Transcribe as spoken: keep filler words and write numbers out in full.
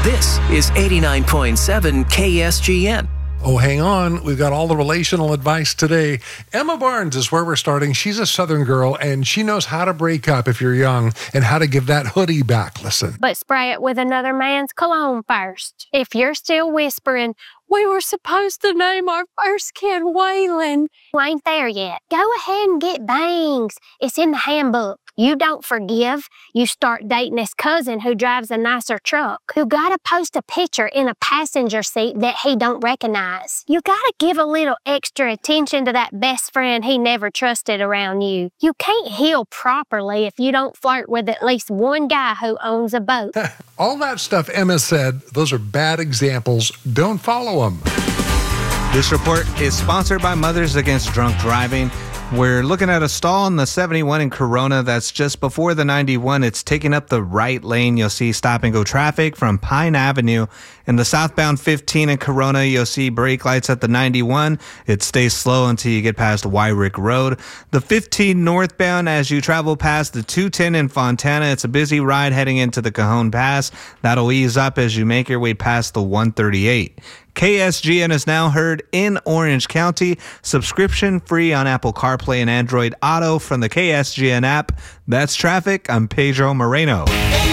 This is eighty-nine point seven K S G N. Oh, hang on. We've got all the relational advice today. Emma Barnes is where we're starting. She's a Southern girl, and she knows how to break up if you're young and how to give that hoodie back. Listen. But spray it with another man's cologne first. If you're still whispering, we were supposed to name our first kid Waylon, you ain't there yet. Go ahead and get bangs. It's in the handbook. You don't forgive. You start dating his cousin who drives a nicer truck, who gotta post a picture in a passenger seat that he don't recognize. You gotta give a little extra attention to that best friend he never trusted around you. You can't heal properly if you don't flirt with at least one guy who owns a boat. All that stuff Emma said, those are bad examples. Don't follow them. This report is sponsored by Mothers Against Drunk Driving. We're looking at a stall in the seventy-one in Corona that's just before the ninety-one. It's taking up the right lane. You'll see stop-and-go traffic from Pine Avenue. In the southbound fifteen in Corona, you'll see brake lights at the ninety-one. It stays slow until you get past Wyrick Road. The fifteen northbound, as you travel past the two ten in Fontana, it's a busy ride heading into the Cajon Pass. That'll ease up as you make your way past the one thirty-eight. K S G N is now heard in Orange County. Subscription free on Apple CarPlay and Android Auto from the K S G N app. That's traffic. I'm Pedro Moreno.